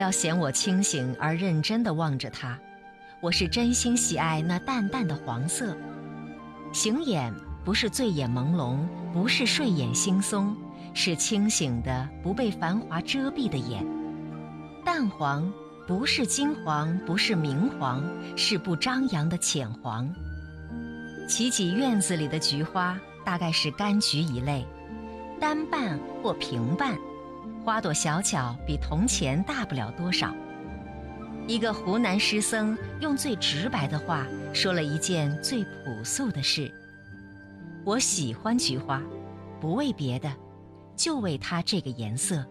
要嫌我清醒而认真地望着它，我是真心喜爱那淡淡的黄色。醒眼不是醉眼朦胧，不是睡眼惺忪，是清醒的不被繁华遮蔽的眼。淡黄不是金黄，不是明黄，是不张扬的浅黄。齐己院子里的菊花大概是柑橘一类，单瓣或平瓣，花朵小巧，比铜钱大不了多少。一个湖南诗僧用最直白的话说了一件最朴素的事：我喜欢菊花，不为别的，就为它这个颜色。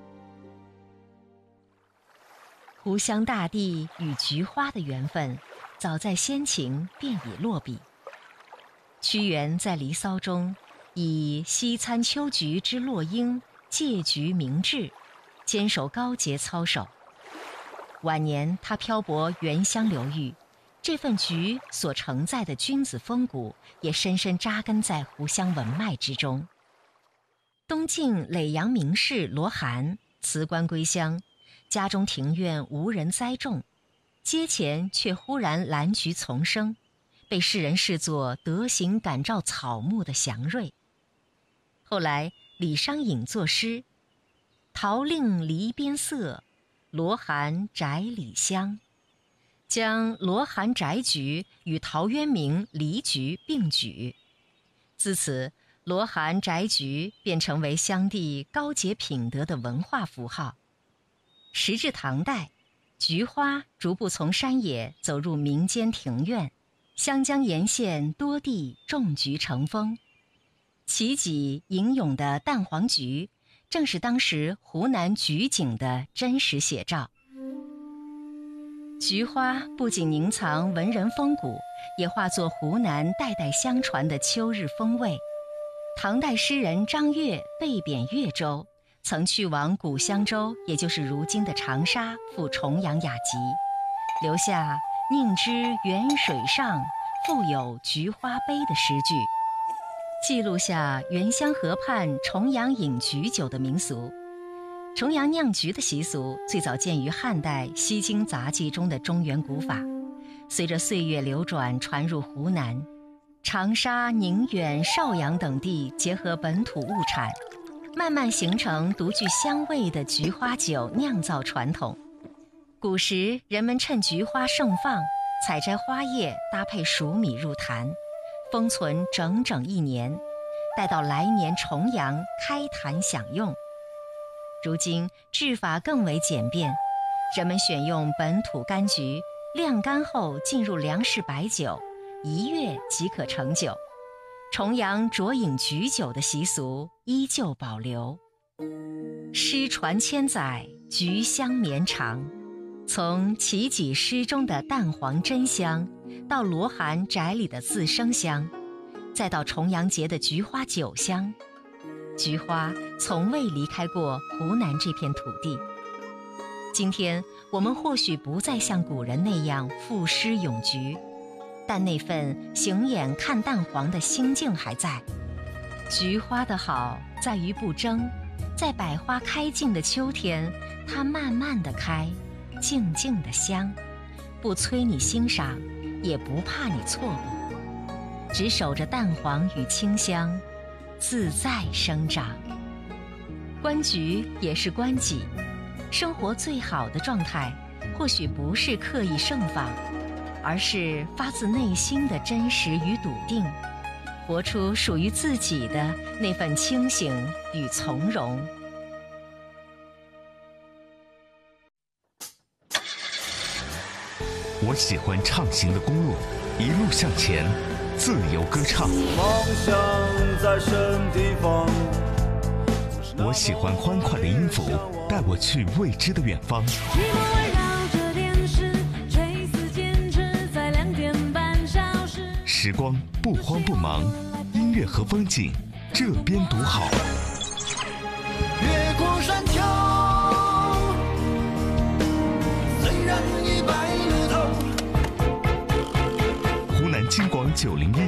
湖湘大地与菊花的缘分，早在先秦便已落笔。屈原在《离骚》中以西餐秋菊之落英，借菊明志，坚守高洁操守。晚年他漂泊原乡流域，这份菊所承载的君子风骨也深深扎根在湖湘文脉之中。东晋耒阳名士罗涵辞官归乡，家中庭院无人栽种，街前却忽然兰菊丛生，被世人视作德行感召草木的祥瑞。后来李商隐作诗：桃令篱边色，罗涵宅里香，将罗涵宅菊与陶渊明离菊并举。自此，罗涵宅菊便成为湘地高洁品德的文化符号。时至唐代，菊花逐步从山野走入民间庭院，湘江沿线多地种菊成风。齐己吟咏的淡黄菊，正是当时湖南菊景的真实写照。菊花不仅凝藏文人风骨，也化作湖南代代相传的秋日风味。唐代诗人张悦被贬越州，曾去往古香洲，也就是如今的长沙，赴重阳雅集，留下“宁知远水上，复有菊花杯”的诗句，记录下原乡河畔重阳饮菊酒的民俗。重阳酿菊的习俗最早见于汉代《西京杂记》中的中原古法，随着岁月流转传入湖南，长沙、宁远、邵阳等地结合本土物产，慢慢形成独具香味的菊花酒酿造传统。古时人们趁菊花盛放，采摘花叶搭配熟米入坛，封存整整1年，待到来年重阳开坛享用。如今制法更为简便，人们选用本土柑橘，晾干后进入粮食白酒，1月即可成酒。重阳酌饮菊酒的习俗依旧保留。诗传千载，菊香绵长。从齐己诗中的淡黄真香，到罗涵宅里的自生香，再到重阳节的菊花酒香，菊花从未离开过湖南这片土地。今天我们或许不再像古人那样赋诗咏菊，但那份醒眼看淡黄的心境还在。菊花的好在于不争，在百花开尽的秋天，它慢慢地开，静静地香，不催你欣赏，也不怕你错过，只守着淡黄与清香，自在生长。观菊也是观己，生活最好的状态，或许不是刻意盛放，而是发自内心的真实与笃定，活出属于自己的那份清醒与从容。 我喜欢畅行的公路，一路向前，自由歌唱。 梦想在什么地方？ 我喜欢欢快的音符，带我去未知的远方。时光不慌不忙，音乐和风景，这边独好。 越过山丘，虽然已白了头。 湖南金广90音